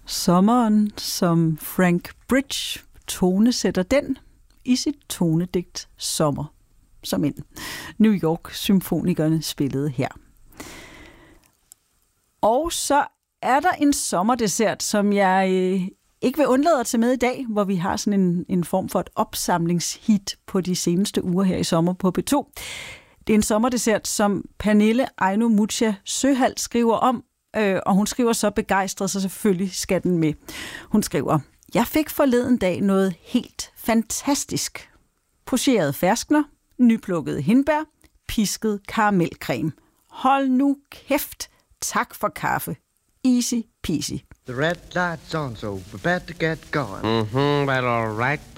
Sommeren, som Frank Bridge tonesætter den i sit tonedigt Sommer, som en New York-symfonikerne spillede her. Og så er der en sommerdessert, som jeg ikke vil undlade at tage med i dag, hvor vi har sådan en form for et opsamlingshit på de seneste uger her i sommer på P2. Det er en sommerdessert, som Pernille Eino Mucha Søhald skriver om, og hun skriver så begejstret, så selvfølgelig skal den med. Hun skriver: Jeg fik forleden dag noget helt fantastisk. Pocherede ferskner, nyplukkede hindbær, pisket karamelcreme. Hold nu kæft. Tak for kaffe. Easy peasy. The red light's on, so we're about to get going. Well, all right,